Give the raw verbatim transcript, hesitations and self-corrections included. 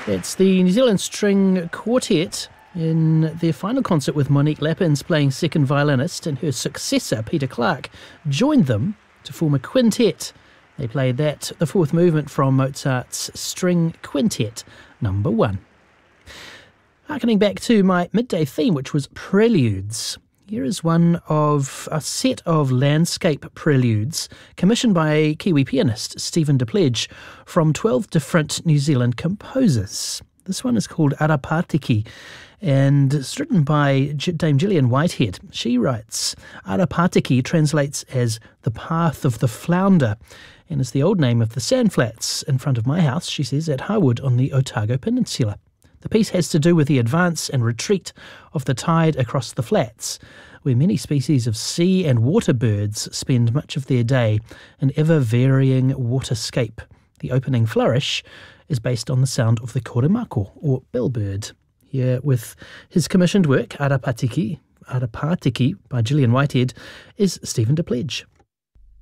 It's the New Zealand String Quartet in their final concert with Monique Lappins playing second violinist, and her successor, Peter Clark, joined them to form a quintet. They played that, the fourth movement from Mozart's String Quintet number one. Harkening back to my midday theme, which was preludes. Here is one of a set of landscape preludes commissioned by Kiwi pianist Stephen DePledge from twelve different New Zealand composers. This one is called Arapatiki, and it's written by Dame Gillian Whitehead. She writes, Arapatiki translates as the path of the flounder, and is the old name of the sandflats in front of my house, she says, at Harwood on the Otago Peninsula. The piece has to do with the advance and retreat of the tide across the flats, where many species of sea and water birds spend much of their day in ever-varying waterscape. The opening flourish is based on the sound of the koremako, or bellbird. Here with his commissioned work, Arapatiki, Arapatiki by Gillian Whitehead, is Stephen DePledge.